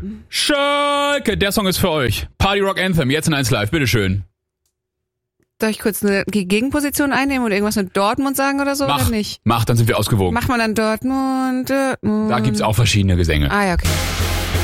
Schalke, der Song ist für euch. Party Rock Anthem, jetzt in 1 Live, bitteschön. Soll ich kurz eine Gegenposition einnehmen oder irgendwas mit Dortmund sagen oder so oder nicht? Mach, dann sind wir ausgewogen. Macht man dann Dortmund. Da gibt's auch verschiedene Gesänge. Ah ja, okay.